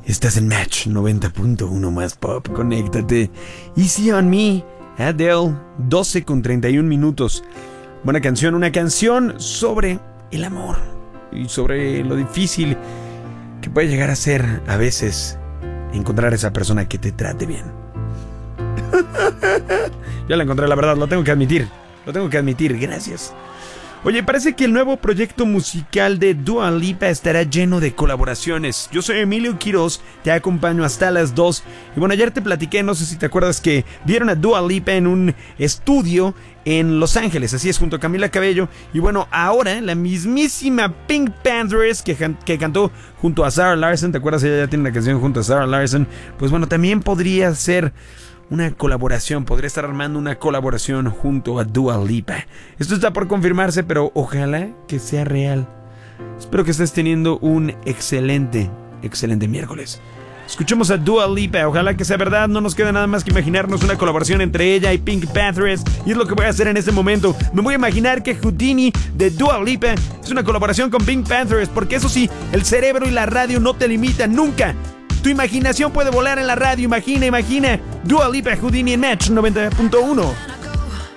Estás en Match 90.1 más pop. Conéctate. Easy on Me, Adele, 12:31. Buena canción, una canción sobre el amor y sobre lo difícil que puede llegar a ser a veces encontrar a esa persona que te trate bien. Ya la encontré, la verdad, lo tengo que admitir, gracias. Oye, parece que el nuevo proyecto musical de Dua Lipa estará lleno de colaboraciones. Yo soy Emilio Quiroz, te acompaño hasta las 2. Y bueno, ayer te platiqué, no sé si te acuerdas, que vieron a Dua Lipa en un estudio en Los Ángeles, así es, junto a Camila Cabello. Y bueno, ahora la mismísima Pink Panthers que cantó junto a Sarah Larsson, ¿te acuerdas? Ella ya tiene una canción junto a Sarah Larsson. Pues bueno, también podría ser una colaboración, podría estar armando una colaboración junto a Dua Lipa. Esto está por confirmarse, pero ojalá que sea real. Espero que estés teniendo un excelente miércoles. Escuchemos a Dua Lipa, ojalá que sea verdad. No nos queda nada más que imaginarnos una colaboración entre ella y Pink Panthers, y es lo que voy a hacer en este momento. Me voy a imaginar que Houdini de Dua Lipa es una colaboración con Pink Panthers, porque eso sí, el cerebro y la radio no te limitan nunca. Tu imaginación puede volar en la radio. Imagina Dua Lipa, Houdini en Match 90.1.